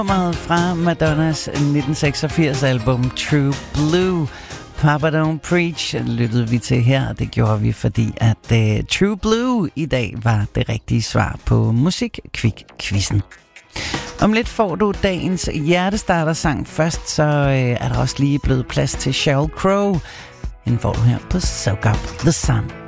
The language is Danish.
Nummeret fra Madonnas 1986 album True Blue. Papa Don't Preach lyttede vi til her. Det gjorde vi, fordi at True Blue i dag var det rigtige svar på Musik-Kvik-quizzen. Om lidt får du dagens hjertestarter-sang. Først så er der også lige blevet plads til Sheryl Crow. Den får du her på Soak Up The Sun.